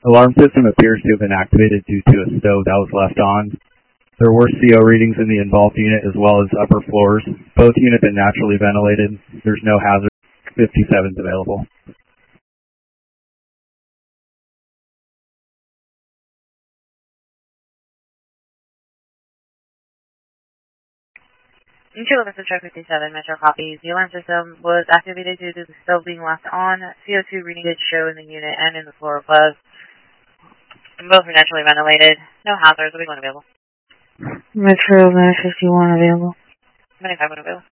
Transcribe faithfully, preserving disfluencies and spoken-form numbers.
Alarm system appears to have been activated due to a stove that was left on. There were C O readings in the involved unit as well as upper floors. Both units are naturally ventilated. There's no hazard. fifty-seven's available. Initial Officer Truck fifty-seven, Metro copies. The alarm system was activated due to the stove being left on. C O two reading did show in the unit and in the floor above. And both are naturally ventilated. No hazards. Will be one available. Metro nine fifty-one available. ninety-five one available.